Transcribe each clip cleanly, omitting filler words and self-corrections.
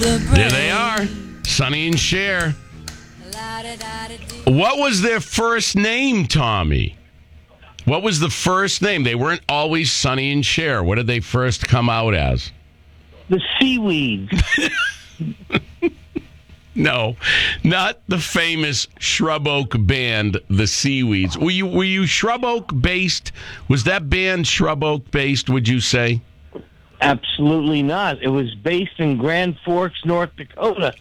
There they are, Sonny and Cher. What was their first name, Tommy? What was the first name? They weren't always Sonny and Cher. What did they first come out as? The Seaweeds. No, not the famous Shrub Oak band, the Seaweeds. Were you Shrub Oak based? Was that band Shrub Oak based, would you say? Absolutely not. It was based in Grand Forks, North Dakota.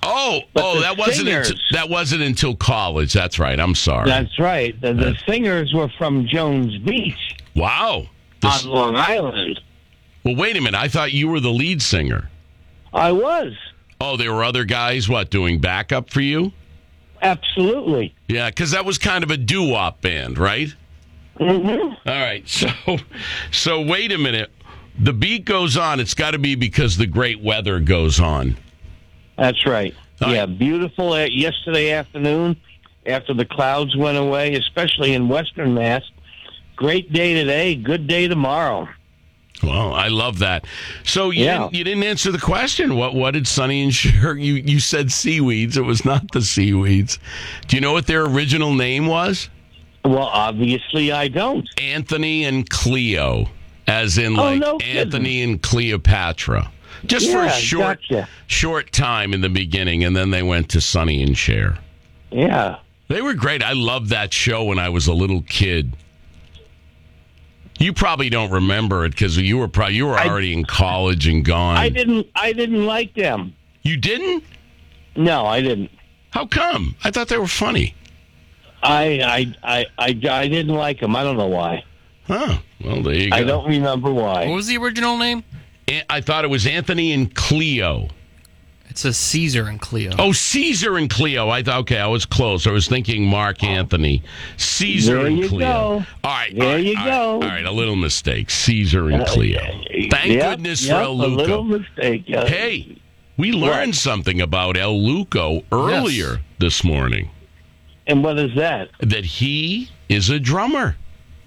That wasn't until college. That's right. I'm sorry. That's right. The singers were from Jones Beach. Wow. On Long Island. Well, wait a minute. I thought you were the lead singer. I was. Oh, there were other guys, doing backup for you? Absolutely. Yeah, because that was kind of a doo-wop band, right? Mm-hmm. All right, so wait a minute. The beat goes on. It's got to be because the great weather goes on. That's right. Yeah, beautiful yesterday afternoon after the clouds went away, especially in Western Mass. Great day today, good day tomorrow. Well, I love that. So you didn't answer the question. What did Sonny and Cher? You said Seaweeds. It was not the Seaweeds. Do you know what their original name was? Well, obviously I don't. Anthony and Cleo, as in Anthony and Cleopatra. Just for a short time in the beginning, and then they went to Sonny and Cher. Yeah. They were great. I loved that show when I was a little kid. You probably don't remember it because you were already in college and gone. I didn't like them. You didn't? No, I didn't. How come? I thought they were funny. I didn't like them. I don't know why. Oh, well, there you go. I don't remember why. What was the original name? I thought it was Anthony and Cleo. It says Caesar and Cleo. Oh, Caesar and Cleo. I was close. I was thinking Mark Anthony. Caesar and Cleo. Go. All right. There you go. All right, a little mistake. Caesar and Cleo. Thank goodness for El Luco. A little mistake. Hey, we learned something about El Luco earlier this morning. And what is that? That he is a drummer.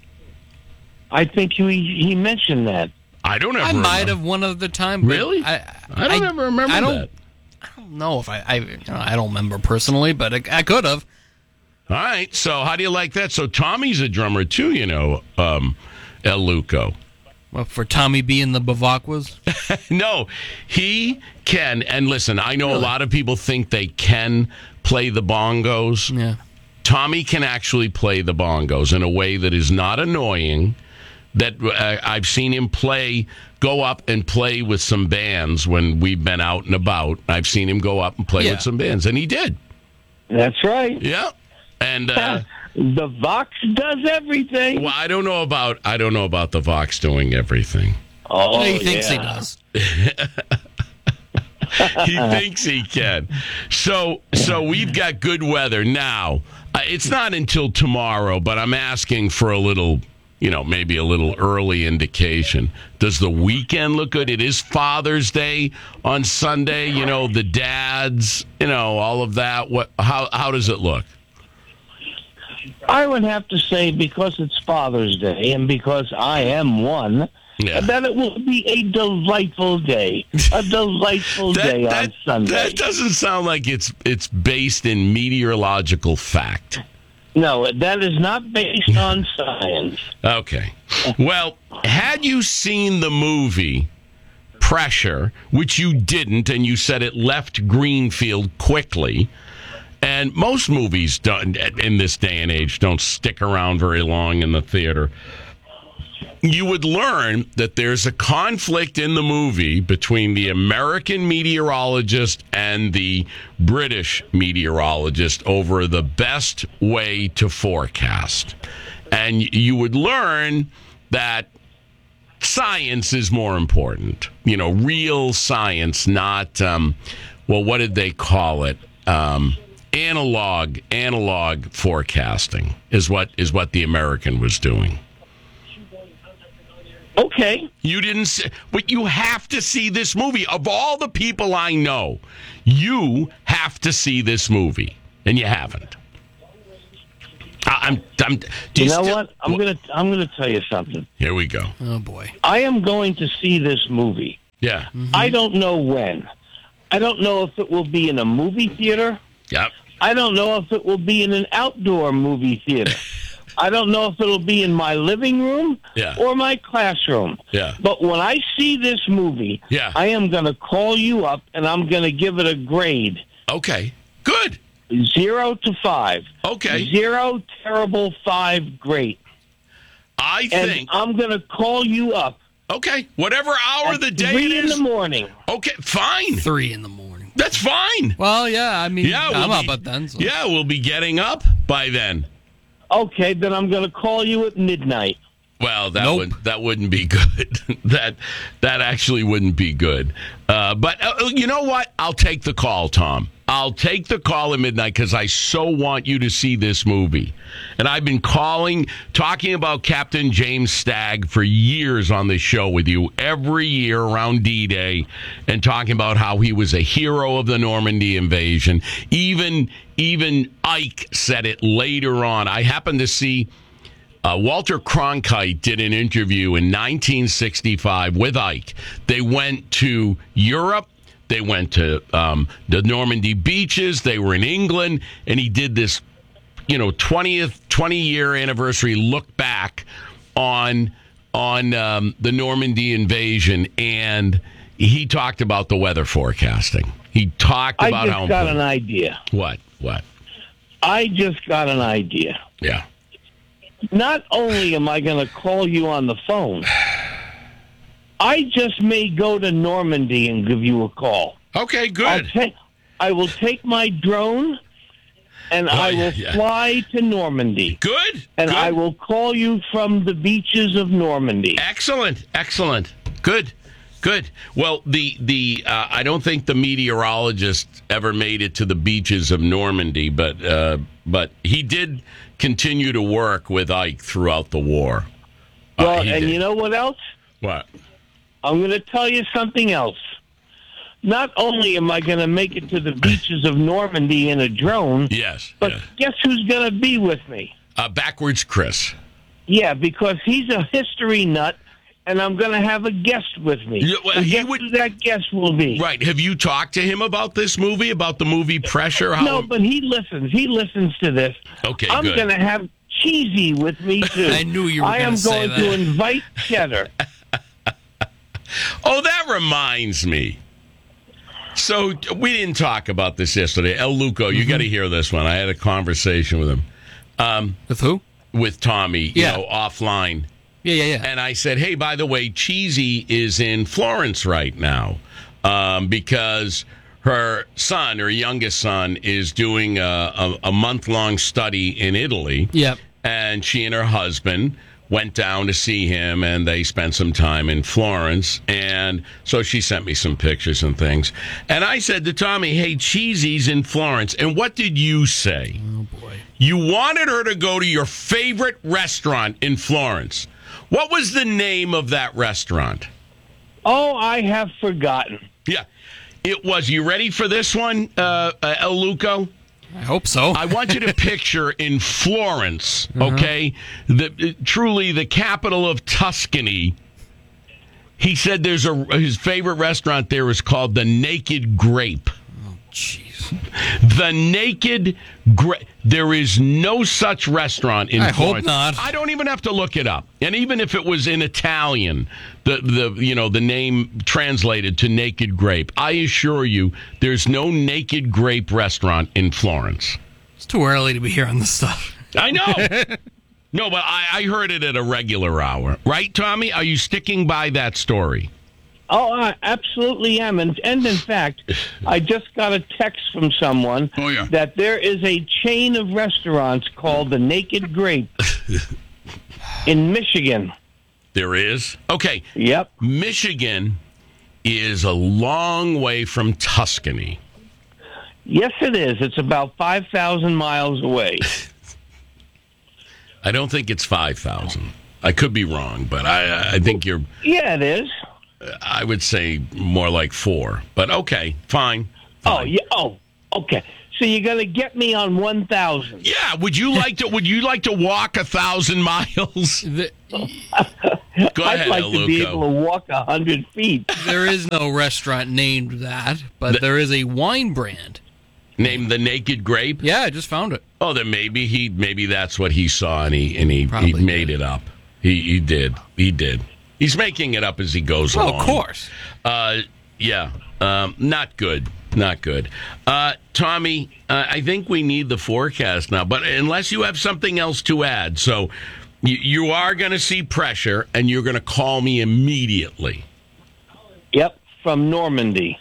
I think he mentioned that. I don't ever I remember. might have one other time. Really? I don't ever remember that. I don't know if I don't remember personally, but I could have. All right. So how do you like that? So Tommy's a drummer too, El Luco. Well, for Tommy B and the Bavacquas? No, he can. And listen, I know a lot of people think they can play the bongos. Yeah. Tommy can actually play the bongos in a way that is not annoying. That I've seen him go up and play with some bands when we've been out and about. I've seen him go up and play with some bands, and he did. That's right. Yeah, and the Vox does everything. Well, I don't know about the Vox doing everything. Oh, he thinks he does. He thinks he can. So we've got good weather now. It's not until tomorrow, but I'm asking for a little. Maybe a little early indication. Does the weekend look good? It is Father's Day on Sunday. The dads. All of that. How does it look? I would have to say because it's Father's Day and because I am one, that it will be a delightful day. A delightful day on Sunday. That doesn't sound like it's based in meteorological fact. No, that is not based on science. Okay. Well, had you seen the movie Pressure, which you didn't, and you said it left Greenfield quickly, and most movies in this day and age don't stick around very long in the theater, you would learn that there's a conflict in the movie between the American meteorologist and the British meteorologist over the best way to forecast. And you would learn that science is more important. Real science, not, what did they call it? Analog forecasting is what the American was doing. Okay. You didn't see, but you have to see this movie. Of all the people I know, you have to see this movie, and you haven't. What? I'm gonna tell you something. Here we go. Oh boy. I am going to see this movie. Yeah. Mm-hmm. I don't know when. I don't know if it will be in a movie theater. Yep. I don't know if it will be in an outdoor movie theater. I don't know if it'll be in my living room or my classroom. Yeah. But when I see this movie, I am going to call you up and I'm going to give it a grade. Okay. Good. 0 to 5. Okay. 0, terrible, 5, great. I think. And I'm going to call you up. Okay. Whatever hour of the day it is. 3 in the morning. Okay. Fine. 3 in the morning. That's fine. Well, yeah. I mean, I'm up at then. So. Yeah, we'll be getting up by then. Okay, then I'm going to call you at midnight. Well, that wouldn't be good. that actually wouldn't be good. But you know what? I'll take the call, Tom. I'll take the call at midnight because I so want you to see this movie. And I've been talking about Captain James Stagg for years on this show with you every year around D-Day, and talking about how he was a hero of the Normandy invasion. Even Ike said it later on. I happened to see Walter Cronkite did an interview in 1965 with Ike. They went to Europe. They went to the Normandy beaches. They were in England, and he did this, 20-year anniversary look back on the Normandy invasion, and he talked about the weather forecasting. He talked about how. I just got an idea. What? I just got an idea. Yeah. Not only am I going to call you on the phone, I just may go to Normandy and give you a call. Okay, good. I will take my drone and I will fly to Normandy. Good. And good. I will call you from the beaches of Normandy. Excellent. Good. Well, the I don't think the meteorologist ever made it to the beaches of Normandy, but he did continue to work with Ike throughout the war. Well, and you know what else? What? I'm going to tell you something else. Not only am I going to make it to the beaches of Normandy in a drone, but guess who's going to be with me? Backwards Chris. Yeah, because he's a history nut, and I'm going to have a guest with me. Yeah, well, guess who that guest will be? Right. Have you talked to him about this movie, about the movie Pressure? No, but he listens. He listens to this. Okay, I'm going to have Cheesy with me, too. I knew you were going to say that. I am going to invite Cheddar. Oh, that reminds me. So we didn't talk about this yesterday. El Luco, you got to hear this one. I had a conversation with him. With who? With Tommy, offline. Yeah. And I said, hey, by the way, Cheesy is in Florence right now because her youngest son, is doing a month-long study in Italy. Yep. And she and her husband went down to see him, and they spent some time in Florence. And so she sent me some pictures and things. And I said to Tommy, hey, Cheesy's in Florence. And what did you say? Oh, boy. You wanted her to go to your favorite restaurant in Florence. What was the name of that restaurant? Oh, I have forgotten. Yeah. It was, you ready for this one, El Luco? I hope so. I want you to picture in Florence, okay, truly the capital of Tuscany. He said his favorite restaurant there is called the Naked Grape. Oh, jeez. The Naked Grape. There is no such restaurant in Florence. I hope not. I don't even have to look it up. And even if it was in Italian, the name translated to Naked Grape, I assure you there's no Naked Grape restaurant in Florence. It's too early to be hearing this stuff. I know. No, but I heard it at a regular hour. Right, Tommy? Are you sticking by that story? Oh, I absolutely am. And in fact, I just got a text from someone that there is a chain of restaurants called the Naked Grape in Michigan. There is? Okay. Yep. Michigan is a long way from Tuscany. Yes, it is. It's about 5,000 miles away. I don't think it's 5,000. I could be wrong, but I think you're... Yeah, it is. I would say more like 4, but okay, fine. Oh, yeah. Oh, okay. So you're going to get me on 1,000. Yeah. Would you like to walk 1,000 miles? Go ahead, I'd like Luco. to be able to walk 100 feet. There is no restaurant named that, but there is a wine brand named the Naked Grape. Yeah, I just found it. Oh, then maybe that's what he saw and he made it up. He did. He's making it up as he goes along. Of course. Yeah. Not good. Not good. Tommy, I think we need the forecast now, but unless you have something else to add. So you are going to see pressure, and you're going to call me immediately. Yep, from Normandy.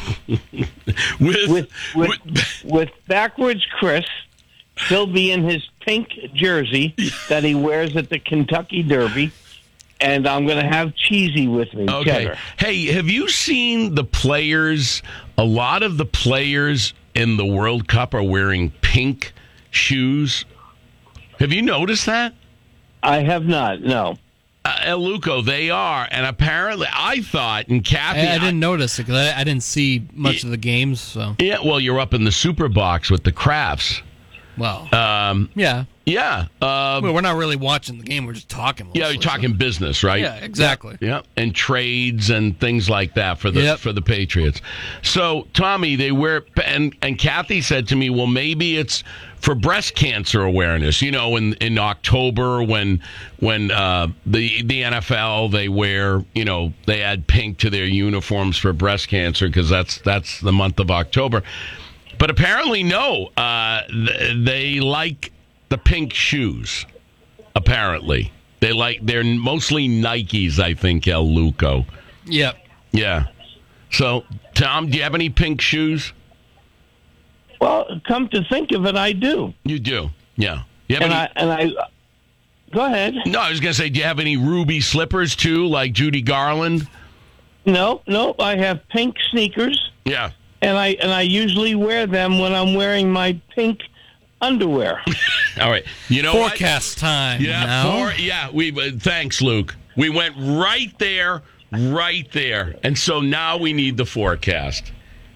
with backwards Chris. He'll be in his pink jersey that he wears at the Kentucky Derby. And I'm going to have Cheesy with me. Okay. Cheddar. Hey, have you seen the players? A lot of the players in the World Cup are wearing pink shoes. Have you noticed that? I have not, no. Luco, they are. And apparently, I thought, and Kathy... I didn't notice it because I didn't see much of the games. So. Yeah, well, you're up in the super box with the Crafts. Well, yeah. Yeah. Well, we're not really watching the game. We're just talking. Mostly, you're talking business, right? Yeah, exactly. Yeah, and trades and things like that for the Patriots. So, Tommy, they wear, and Kathy said to me, well, maybe it's for breast cancer awareness. You know, in October when the NFL, they wear, you know, they add pink to their uniforms for breast cancer because that's the month of October. But apparently, no. They like the pink shoes. Apparently, they're mostly Nikes. I think, El Luco. Yep. Yeah. So, Tom, do you have any pink shoes? Well, come to think of it, I do. You do. Yeah. I go ahead. No, I was going to say, do you have any ruby slippers too, like Judy Garland? No. I have pink sneakers. Yeah. And I usually wear them when I'm wearing my pink underwear. All right. You know forecast what? Time. Yeah. Thanks, Luke. We went right there. And so now we need the forecast.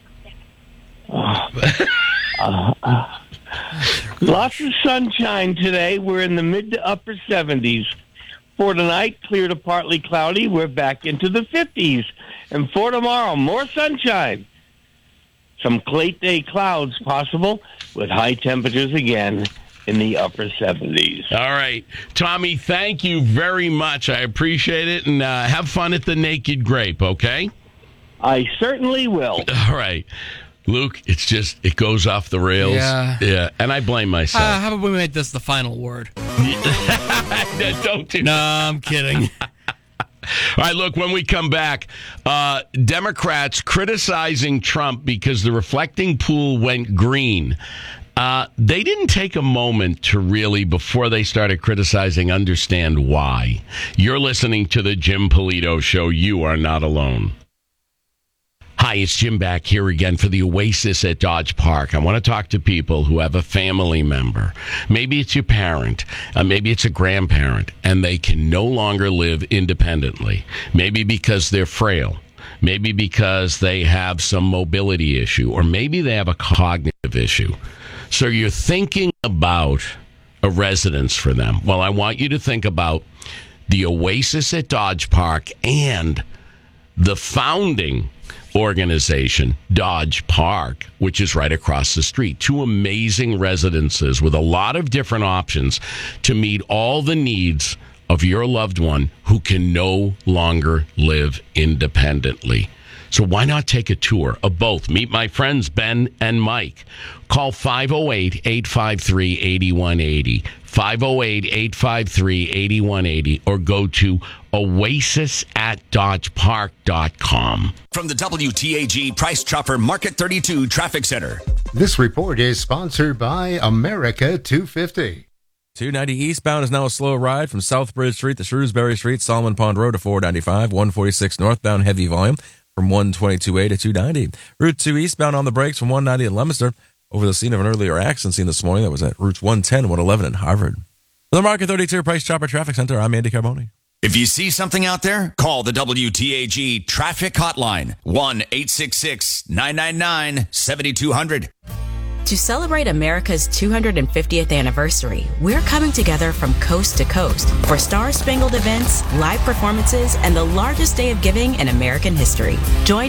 Lots of sunshine today. We're in the mid to upper 70s. For tonight, clear to partly cloudy. We're back into the 50s. And for tomorrow, more sunshine. Some late day clouds possible with high temperatures again in the upper 70s. All right. Tommy, thank you very much. I appreciate it. And have fun at the Naked Grape, okay? I certainly will. All right. Luke, it goes off the rails. Yeah. And I blame myself. How about we make this the final word? Don't do No, I'm kidding. All right, look, when we come back, Democrats criticizing Trump because the reflecting pool went green. They didn't take a moment to really, before they started criticizing, understand why. You're listening to the Jim Polito Show. You are not alone. Hi, it's Jim back here again for the Oasis at Dodge Park. I want to talk to people who have a family member. Maybe it's your parent. Maybe it's a grandparent, and they can no longer live independently. Maybe because they're frail. Maybe because they have some mobility issue, or maybe they have a cognitive issue. So you're thinking about a residence for them. Well, I want you to think about the Oasis at Dodge Park and the founding organization, Dodge Park, which is right across the street. Two amazing residences with a lot of different options to meet all the needs of your loved one who can no longer live independently. So why not take a tour of both? Meet my friends Ben and Mike. Call 508-853-8180, 508-853-8180, or go to oasisatdodgepark.com. From the WTAG Price Chopper Market 32 Traffic Center. This report is sponsored by America 250. 290 eastbound is now a slow ride from Southbridge Street to Shrewsbury Street, Solomon Pond Road to 495, 146 northbound heavy volume from 122A to 290. Route 2 eastbound on the brakes from 190 at Leominster over the scene of an earlier accident scene this morning that was at routes 110, 111 in Harvard. From the Market 32 Price Chopper Traffic Center, I'm Andy Carboni. If you see something out there, call the WTAG Traffic Hotline, 1-866-999-7200. To celebrate America's 250th anniversary, we're coming together from coast to coast for star-spangled events, live performances, and the largest day of giving in American history. Join